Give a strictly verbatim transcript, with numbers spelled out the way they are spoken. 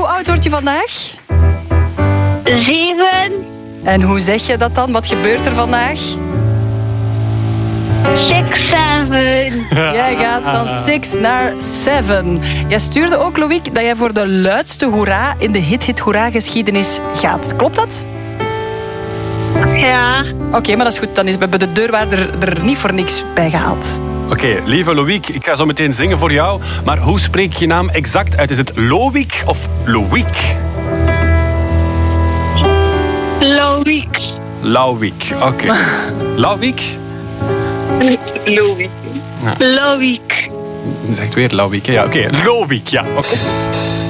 hoe oud word je vandaag? Zeven. En hoe zeg je dat dan? Wat gebeurt er vandaag? Six, seven. Jij gaat van six naar seven. Jij stuurde ook, Loïc, dat jij voor de luidste hoera in de hit-hit-hoera-geschiedenis gaat. Klopt dat? Ja. Oké, okay, maar dat is goed. Dan is bij de deurwaarder er niet voor niks bij gehaald. Oké, okay, lieve Loïc, ik ga zo meteen zingen voor jou. Maar hoe spreek je naam exact uit? Is het Loïc of Loïc? Loïc. Loïc, oké. Okay. Loïc? Loïc. Ja. Loïc. Je zegt weer Loïc, ja. Oké, okay. Loïc, ja. Okay.